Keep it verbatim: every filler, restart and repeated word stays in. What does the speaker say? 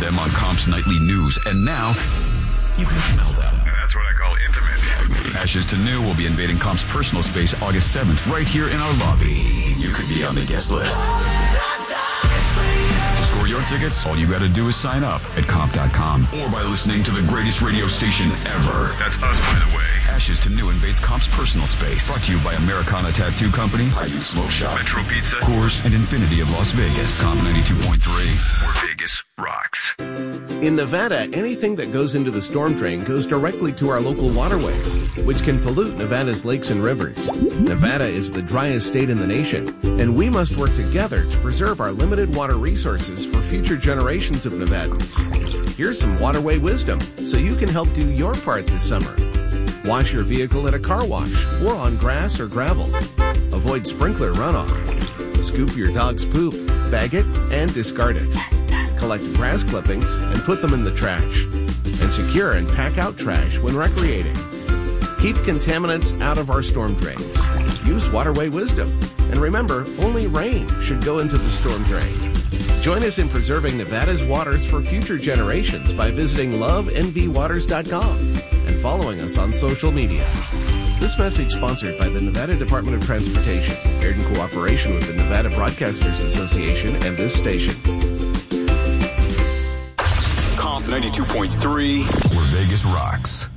them on Comp's nightly news, and now you can smell them. That's what I call intimate. Ashes to New will be invading Comp's personal space August seventh, right here in our lobby. You could be on the guest list. To score your tickets, all you gotta do is sign up at comp dot com or by listening to the greatest radio station ever. That's us, by the way. Ashes to New invades Comp's personal space. Brought to you by Americana Tattoo Company, Paiute Smoke Shop, Metro Pizza, Coors, and Infinity of Las Vegas. Comp ninety-two point three, where Vegas rocks. In Nevada, anything that goes into the storm drain goes directly to our local waterways, which can pollute Nevada's lakes and rivers. Nevada is the driest state in the nation, and we must work together to preserve our limited water resources for future generations of Nevadans. Here's some waterway wisdom so you can help do your part this summer. Wash your vehicle at a car wash or on grass or gravel. Avoid sprinkler runoff. Scoop your dog's poop, bag it, and discard it. Collect grass clippings and put them in the trash. And secure and pack out trash when recreating. Keep contaminants out of our storm drains. Use waterway wisdom. And remember, only rain should go into the storm drain. Join us in preserving Nevada's waters for future generations by visiting love n v waters dot com and following us on social media. This message sponsored by the Nevada Department of Transportation, aired in cooperation with the Nevada Broadcasters Association and this station. Comp ninety-two point three, where Vegas rocks.